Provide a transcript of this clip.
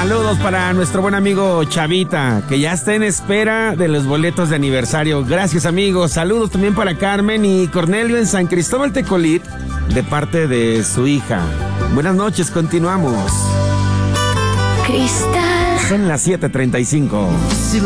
Saludos para nuestro buen amigo Chavita, que ya está en espera de los boletos de aniversario. Gracias, amigos. Saludos también para Carmen y Cornelio en San Cristóbal Tecolit, de parte de su hija. Buenas noches, continuamos. Cristal. Son las 7:35.